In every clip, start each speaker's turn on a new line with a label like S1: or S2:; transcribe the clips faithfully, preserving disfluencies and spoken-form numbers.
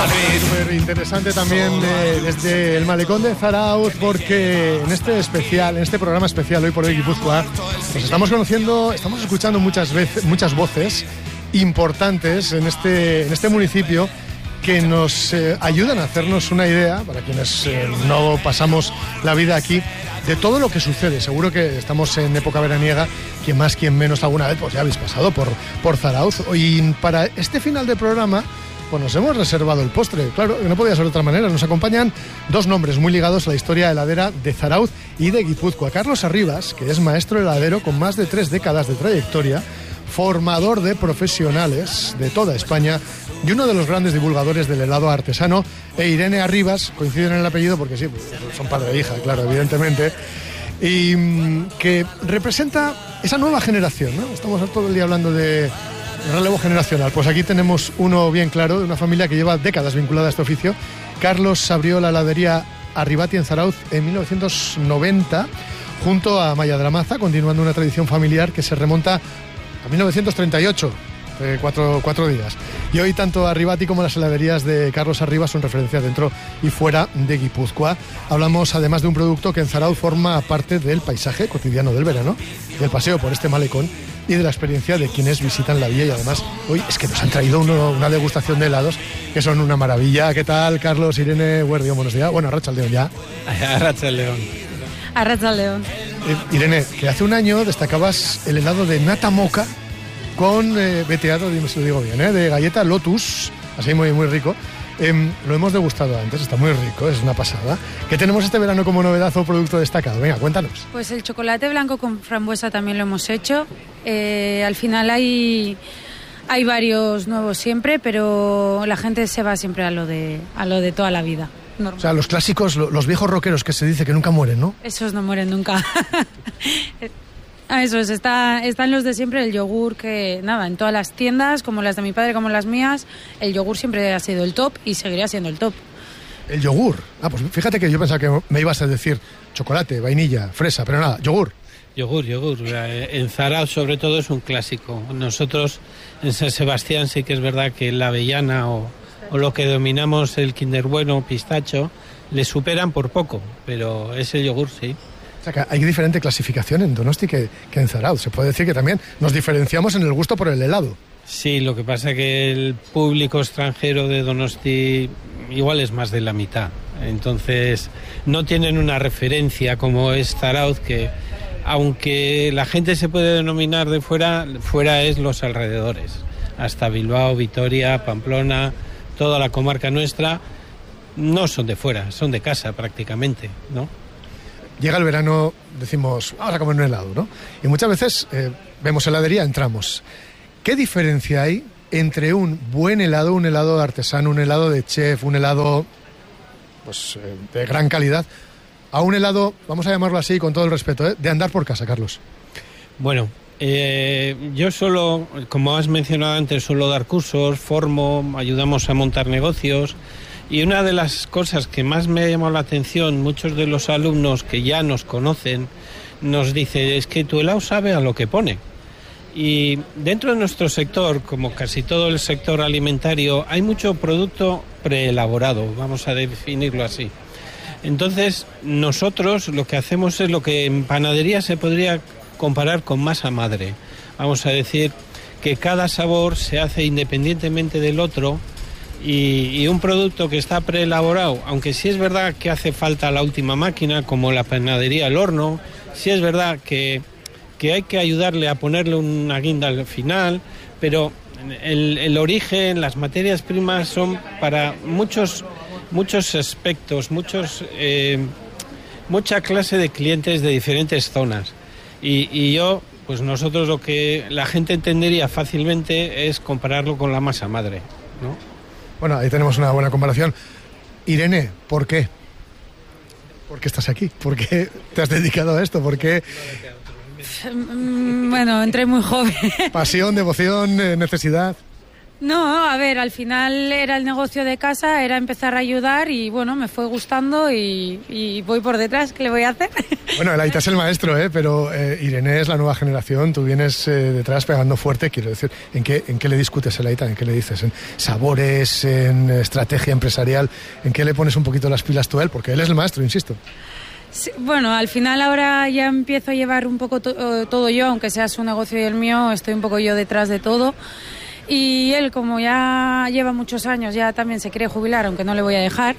S1: Súper interesante también eh, desde el Malecón de Zarauz, porque en este especial, en este programa especial hoy por hoy Guipúzcoa, pues estamos conociendo, estamos escuchando muchas veces, muchas voces importantes en este, en este municipio que nos eh, ayudan a hacernos una idea, para quienes eh, no pasamos la vida aquí, de todo lo que sucede. Seguro que estamos en época veraniega, quien más, quien menos alguna vez, pues ya habéis pasado por, por Zarauz. Y para este final de programa, pues nos hemos reservado el postre. Claro, que no podía ser de otra manera. Nos acompañan dos nombres muy ligados a la historia heladera de Zarauz y de Guipúzcoa. Carlos Arribas, que es maestro heladero con más de tres décadas de trayectoria, formador de profesionales de toda España y uno de los grandes divulgadores del helado artesano, e Irene Arribas, coinciden en el apellido porque sí, son padre e hija, claro, evidentemente, y mmm, que representa esa nueva generación, ¿no? Estamos todo el día hablando de relevo generacional. Pues aquí tenemos uno bien claro, de una familia que lleva décadas vinculada a este oficio. Carlos abrió la heladería Arribati en Zarauz en mil novecientos noventa junto a Maya de la Maza, continuando una tradición familiar que se remonta a mil novecientos treinta y ocho, eh, cuatro, cuatro días. Y hoy tanto Arribati como las heladerías de Carlos Arribas son referencia dentro y fuera de Guipúzcoa. Hablamos además de un producto que en Zarauz forma parte del paisaje cotidiano del verano, del paseo por este malecón y de la experiencia de quienes visitan la villa. Y además hoy es que nos han traído uno, una degustación de helados que son una maravilla. ¿Qué tal, Carlos, Irene, Guardión? Buenos días. Bueno, Arratsaldeon ya.
S2: Arratsaldeon.
S3: Arratsaldeon.
S1: Eh, Irene, que hace un año destacabas el helado de nata moca con eh, veteado, dime si lo digo bien, eh, de galleta Lotus, así muy, muy rico. Eh, lo hemos degustado antes, está muy rico, es una pasada. ¿Qué tenemos este verano como novedad o producto destacado? Venga, cuéntanos.
S3: Pues el chocolate blanco con frambuesa también lo hemos hecho. Eh, al final hay, hay varios nuevos siempre, pero la gente se va siempre a lo de, a lo de toda la vida. Normal.
S1: O sea, los clásicos, los viejos rockeros que se dice que nunca mueren, ¿no?
S3: Esos no mueren nunca. Eso es, está, están los de siempre, el yogur, que nada, en todas las tiendas, como las de mi padre, como las mías, el yogur siempre ha sido el top y seguirá siendo el top.
S1: El yogur. Ah, pues fíjate que yo pensaba que me ibas a decir chocolate, vainilla, fresa, pero nada, yogur.
S2: Yogur, yogur. En Zarauz sobre todo es un clásico. Nosotros en San Sebastián sí que es verdad que la avellana o, o lo que dominamos el Kinder Bueno, pistacho, le superan por poco, pero es el yogur, sí.
S1: O sea, que hay diferente clasificación en Donosti que, que en Zarauz. Se puede decir que también nos diferenciamos en el gusto por el helado.
S2: Sí, lo que pasa es que el público extranjero de Donosti igual es más de la mitad. Entonces no tienen una referencia como es Zarauz, que aunque la gente se puede denominar de fuera, fuera es los alrededores. Hasta Bilbao, Vitoria, Pamplona, toda la comarca nuestra, no son de fuera, son de casa prácticamente, ¿no?
S1: Llega el verano, decimos, vamos a comer un helado, ¿no? Y muchas veces eh, vemos heladería, entramos. ¿Qué diferencia hay entre un buen helado, un helado artesano, un helado de chef, un helado pues, eh, de gran calidad, a un helado, vamos a llamarlo así, con todo el respeto, ¿eh? de andar por casa, Carlos?
S2: Bueno, eh, yo solo, como has mencionado antes, suelo dar cursos, formo, ayudamos a montar negocios. Y una de las cosas que más me ha llamado la atención, muchos de los alumnos que ya nos conocen, nos dicen, es que tu helado sabe a lo que pone. Y dentro de nuestro sector, como casi todo el sector alimentario, hay mucho producto preelaborado, vamos a definirlo así. Entonces, nosotros lo que hacemos es lo que en panadería se podría comparar con masa madre. Vamos a decir que cada sabor se hace independientemente del otro. Y, y un producto que está preelaborado, aunque sí es verdad que hace falta la última máquina, como la panadería, el horno, sí es verdad que, que hay que ayudarle a ponerle una guinda al final, pero el, el origen, las materias primas son para muchos, muchos aspectos, muchos, eh, mucha clase de clientes de diferentes zonas. Y, y yo, pues nosotros lo que la gente entendería fácilmente es compararlo con la masa madre, ¿no?
S1: Bueno, ahí tenemos una buena comparación. Irene, ¿por qué? ¿Por qué estás aquí? ¿Por qué te has dedicado a esto? ¿Por qué?
S3: Bueno, entré muy joven.
S1: Pasión, devoción, necesidad.
S3: No, a ver, al final era el negocio de casa, era empezar a ayudar y bueno, me fue gustando y, y voy por detrás, ¿qué le voy a hacer?
S1: Bueno, el Aita es el maestro, ¿eh? Pero eh, Irene es la nueva generación, tú vienes eh, detrás pegando fuerte, quiero decir, ¿en qué, ¿en qué le discutes el Aita? ¿En qué le dices? ¿En sabores, en estrategia empresarial? ¿En qué le pones un poquito las pilas tú a él? Porque él es el maestro, insisto.
S3: Sí, bueno, al final ahora ya empiezo a llevar un poco to- todo yo, aunque sea su negocio y el mío, estoy un poco yo detrás de todo. Y él, como ya lleva muchos años, ya también se quiere jubilar, aunque no le voy a dejar.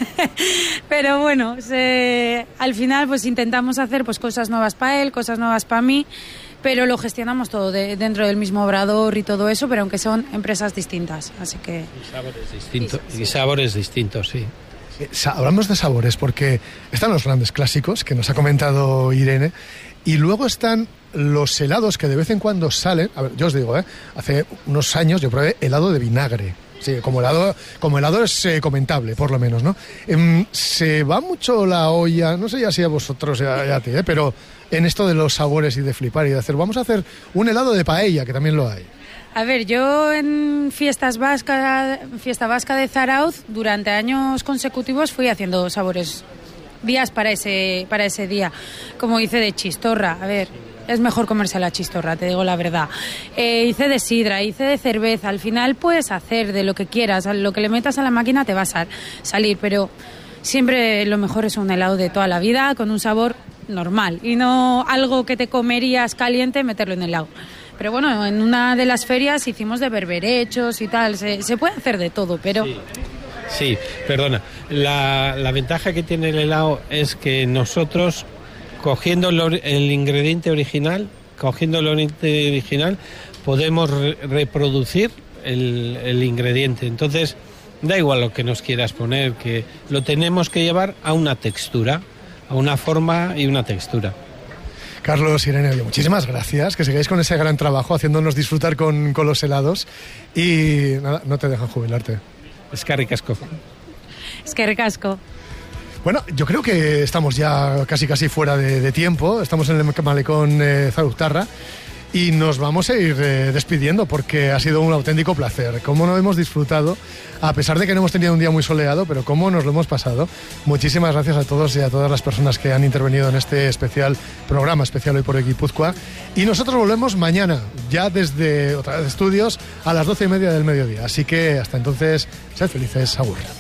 S3: Pero bueno, se, al final pues intentamos hacer pues cosas nuevas para él, cosas nuevas para mí, pero lo gestionamos todo de, dentro del mismo obrador y todo eso, pero aunque son empresas distintas, así que...
S2: Y sabores distintos, y sabores distintos, sí.
S1: Hablamos de sabores porque están los grandes clásicos que nos ha comentado Irene y luego están los helados que de vez en cuando salen. A ver, yo os digo, ¿eh? Hace unos años yo probé helado de vinagre. Sí, como helado, como helado es eh, comentable, por lo menos, ¿no? Eh, se va mucho la olla, no sé ya si a vosotros ya, ya a ti, ¿eh? Pero en esto de los sabores y de flipar y de hacer, vamos a hacer un helado de paella, que también lo hay.
S3: A ver, yo en fiestas vasca, fiesta vasca de Zarauz, durante años consecutivos fui haciendo sabores, días para ese, para ese día. Como hice de chistorra, a ver, es mejor comerse la chistorra, te digo la verdad. Eh, hice de sidra, hice de cerveza, al final puedes hacer de lo que quieras, lo que le metas a la máquina te va a salir, pero siempre lo mejor es un helado de toda la vida, con un sabor normal, y no algo que te comerías caliente meterlo en el helado. Pero bueno, en una de las ferias hicimos de berberechos y tal, se, se puede hacer de todo, pero...
S2: Sí, sí, perdona. La, la ventaja que tiene el helado es que nosotros, cogiendo el, el ingrediente original, cogiendo el ingrediente original, podemos re, reproducir el, el ingrediente. Entonces, da igual lo que nos quieras poner, que lo tenemos que llevar a una textura, a una forma y una textura.
S1: Carlos, Irene, oye, muchísimas gracias, que sigáis con ese gran trabajo, haciéndonos disfrutar con, con los helados y nada, no te dejan jubilarte.
S2: Es que ricasco.
S3: Es que ricasco.
S1: Bueno, yo creo que estamos ya casi casi fuera de, de tiempo, estamos en el malecón eh, Zarauztarra y nos vamos a ir eh, despidiendo porque ha sido un auténtico placer. Cómo no hemos disfrutado, a pesar de que no hemos tenido un día muy soleado, pero cómo nos lo hemos pasado. Muchísimas gracias a todos y a todas las personas que han intervenido en este especial programa especial Hoy por Guipúzcoa. Y nosotros volvemos mañana, ya desde otra vez estudios, a las doce y media del mediodía. Así que hasta entonces, sed felices, agur.